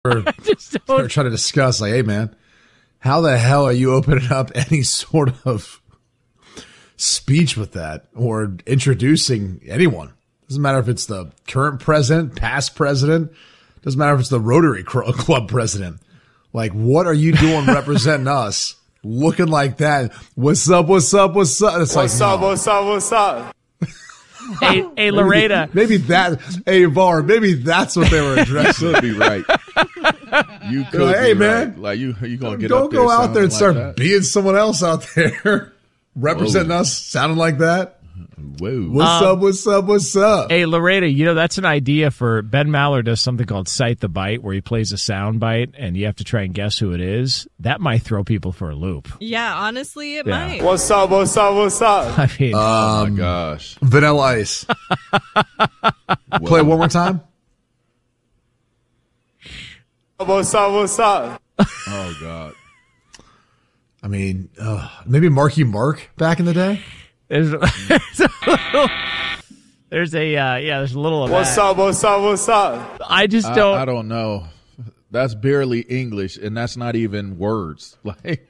They're trying to discuss, like, hey, man, how the hell are you opening up any sort of speech with that or introducing anyone? Doesn't matter if it's the current president, past president. Doesn't matter if it's the Rotary Club president. Like, what are you doing representing us looking like that? What's up, what's up, what's up? It's what's up, what's up, what's up? Hey, Loretta. Maybe Var, maybe that's what they were addressing. You could be right. You could like, hey, be man, right. Like, you going to get don't up there go out there and start like being someone else out there. Representing us, sounding like that. Whoa. What's up, what's up, what's up? Hey, Loretta, that's an idea for Ben Maller does something called Cite the Bite, where he plays a sound bite, and you have to try and guess who it is. That might throw people for a loop. Yeah, honestly, it might. What's up, what's up, what's up? I mean, oh, my gosh. Vanilla Ice. Play it one more time. What's up, what's up? Oh, God. I mean, maybe Marky Mark back in the day? There's a little of what's that. Up, what's up, what's up? I just don't. I don't know. That's barely English, and that's not even words. Like,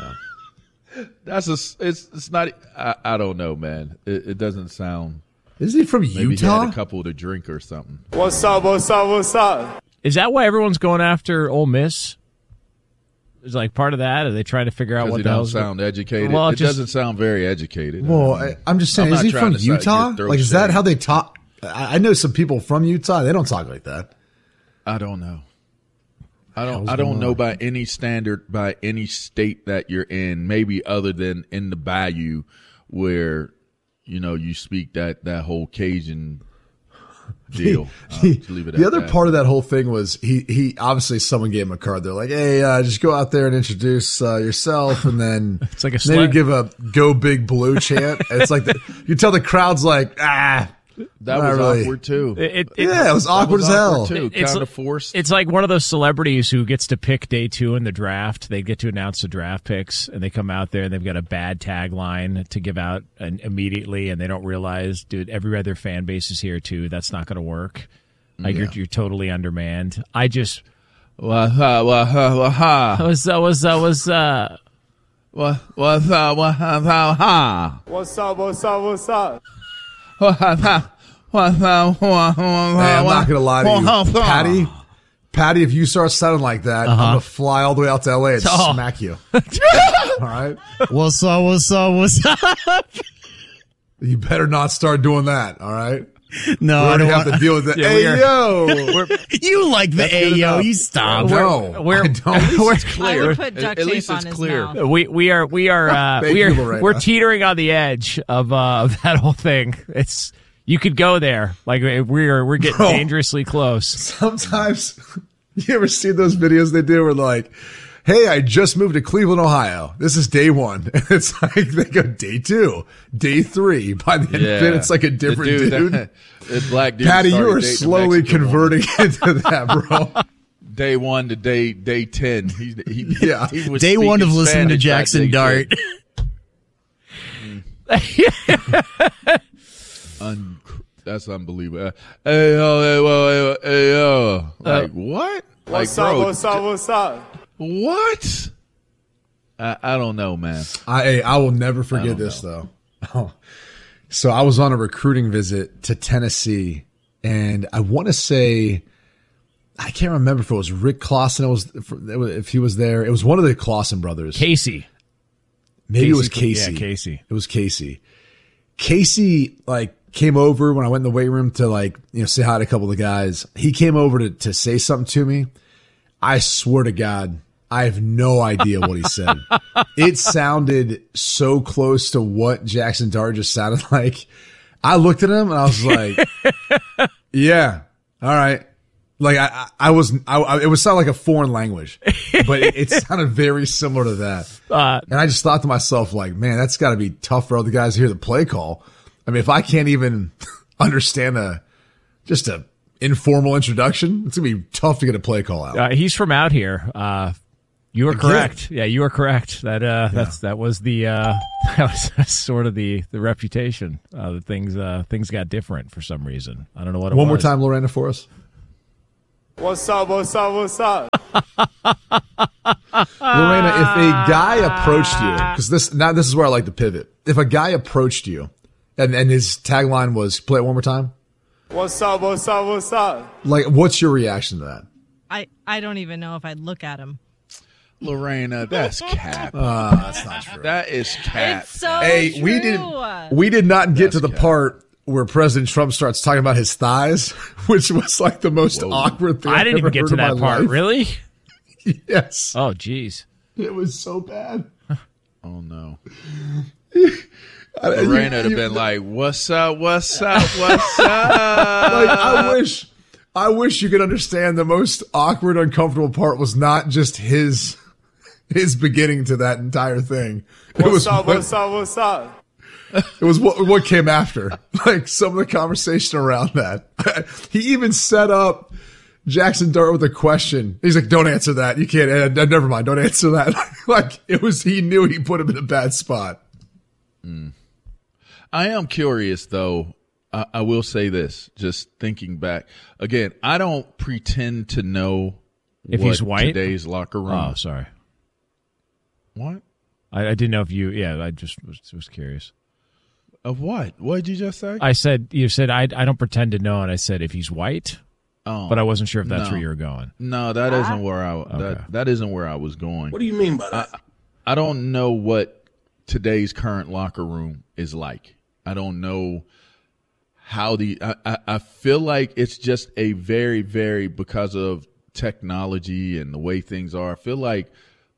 it's not. I don't know, man. It doesn't sound. Is he from maybe Utah? He had a couple to drink or something. What's up, what's up, what's up? Is that why everyone's going after Ole Miss? Is like part of that? Are they trying to figure out what he the don't hell's sound educated? Well, it doesn't sound very educated. Well, I'm just saying, is he from Utah? Like, is that how they talk? I know some people from Utah. They don't talk like that. I don't know. I don't know by any standard, by any state that you're in, maybe other than in the Bayou where, you speak that whole Cajun deal. The other part of that whole thing was he obviously someone gave him a card. They're like, hey, just go out there and introduce yourself, and then it's like maybe give a "Go Big Blue" chant. And it's like you tell the crowd's like, that was really awkward too. It was awkward as hell. Too. Kind of forced. It's like one of those celebrities who gets to pick day 2 in the draft. They get to announce the draft picks, and they come out there and they've got a bad tagline to give out immediately, and they don't realize, dude, every other fan base is here too. That's not going to work. Like you're totally undermanned. I just what's up? What's up? What's up, what's up, what's up? Hey, I'm not gonna lie to you, Patty. If you start sounding like that, I'm gonna fly all the way out to LA and smack you. All right. What's up? What's up? What's up? You better not start doing that. All right. No, we I don't have to deal with the ayo. You like the ayo? You stop. No, I don't. It's clear. I would put duct tape on his mouth. We're teetering on the edge of that whole thing. You could go there. Like we're getting dangerously close. Sometimes you ever see those videos they do where like, hey, I just moved to Cleveland, Ohio. This is day 1. And it's like they go day 2, day 3. By the end of it, it's like a different dude. Black dude. Patty, you are slowly converting into that, bro. Day 1 to day 10. He was day 1 of listening to Spanish Jackson Dart. That's unbelievable. Hey yo. Like what? Like, what's up? What's up? What's up? What? I don't know, man. I will never forget this though. So I was on a recruiting visit to Tennessee, and I want to say, I can't remember if it was Rick Clausen. If he was there. It was one of the Clausen brothers. Casey. Maybe it was Casey. Yeah, Casey. It was Casey. Casey came over when I went in the weight room to say hi to a couple of the guys. He came over to say something to me. I swear to God, I have no idea what he said. It sounded so close to what Jackson Dart just sounded like. I looked at him and I was like, yeah, all right. Like it would sound like a foreign language, but it sounded very similar to that. And I just thought to myself, like, man, that's got to be tough for other guys to hear the play call. I mean, if I can't even understand just a informal introduction, it's gonna be tough to get a play call out. He's from out here. You are correct. Yeah, you are correct. That was sort of the reputation. Things got different for some reason. I don't know what it was. One more time, Lorena, for us. What's up? What's up? What's up? Lorena, if a guy approached you, because this is where I like to pivot. If a guy approached you and his tagline was, play it one more time. What's up? What's up? What's up? Like, what's your reaction to that? I don't even know if I'd look at him. Lorena, that's cap. That's not true. That is cap. It's so Hey, true. we did not get to the cap. part where President Trump starts talking about his thighs, which was like the most awkward thing I didn't I've even get ever to heard that in my part. life. Really? Yes. Oh, geez. It was so bad. Oh, no. Lorena would have been like, what's up, what's up, what's up? Like, I wish you could understand the most awkward, uncomfortable part was not just his beginning to that entire thing. What's up? What's up? What's up? It was what came after, like some of the conversation around that. He even set up Jackson Dart with a question. He's like, "Don't answer that. You can't. Never mind. Don't answer that." Like it was. He knew he put him in a bad spot. I am curious, though. I will say this, just thinking back. Again, I don't pretend to know If what he's white? today's locker room. Oh, sorry. What? I didn't know if you. Yeah, I just was curious. Of what? What did you just say? You said I don't pretend to know, and I said if he's white, but I wasn't sure if that's no. where you were going. No, that isn't where Okay. that isn't where I was going. What do you mean by that? I don't know what today's current locker room is like. I don't know how I feel like it's just a very, very, because of technology and the way things are, I feel like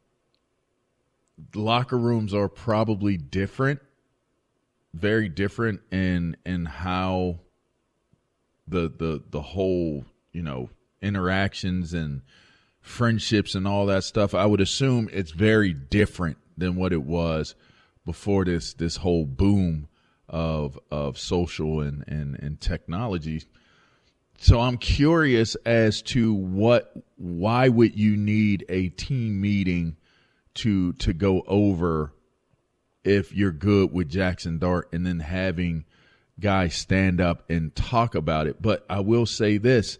locker rooms are probably different, very different in how the whole, interactions and friendships and all that stuff. I would assume it's very different than what it was before this whole boom of social and technology. So I'm curious as to why would you need a team meeting to go over if you're good with Jackson Dart and then having guys stand up and talk about it. But I will say this.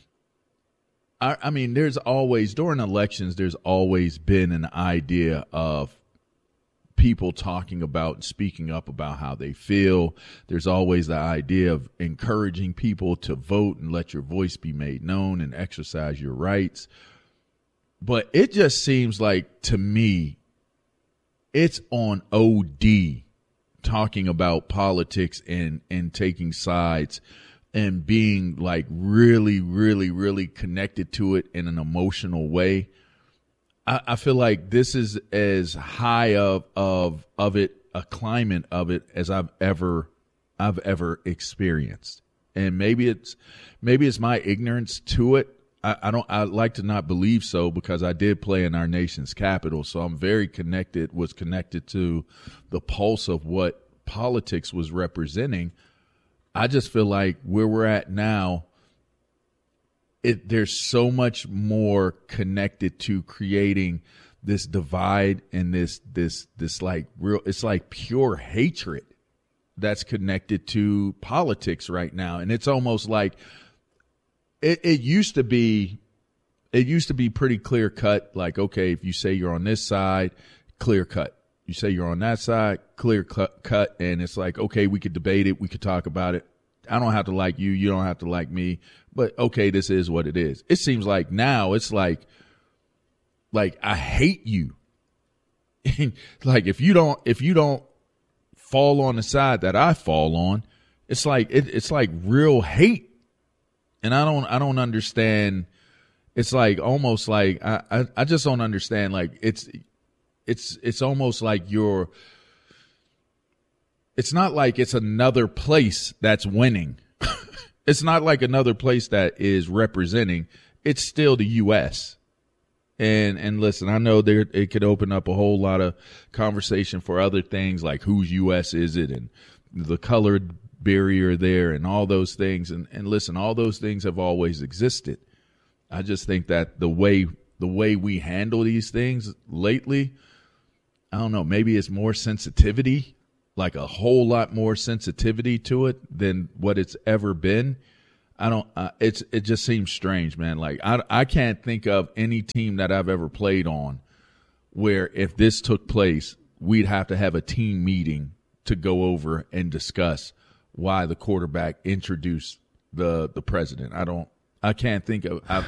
I mean, there's always, during elections, there's always been an idea of people talking about, speaking up about how they feel. There's always the idea of encouraging people to vote and let your voice be made known and exercise your rights. But it just seems like, to me, it's on OD talking about politics and taking sides and being like really, really, really connected to it in an emotional way. I feel like this is as high of it, a climate of it, as I've ever experienced. And maybe it's my ignorance to it. I like to not believe so, because I did play in our nation's capital. So I'm very was connected to the pulse of what politics was representing. I just feel like where we're at now, there's so much more connected to creating this divide and this like real, it's like pure hatred that's connected to politics right now. And it's almost like it used to be pretty clear cut. Like, okay, if you say you're on this side, clear cut. You say you're on that side, clear cut. And it's like, okay, we could debate it. We could talk about it. I don't have to like you. You don't have to like me. But okay, this is what it is. It seems like now it's like I hate you. Like if you don't fall on the side that I fall on, it's like it's like real hate. And I don't understand. It's like almost like I just don't understand. Like it's almost like it's not like it's another place that's winning. It's not like another place that is representing. It's still the U.S. And listen, I know it could open up a whole lot of conversation for other things, like whose U.S. is it and the colored barrier there and all those things. And listen, all those things have always existed. I just think that the way we handle these things lately, I don't know, maybe it's more sensitivity, like a whole lot more sensitivity to it than what it's ever been. I don't. It just seems strange, man. Like I can't think of any team that I've ever played on where if this took place, we'd have to have a team meeting to go over and discuss why the quarterback introduced the president. I can't think of.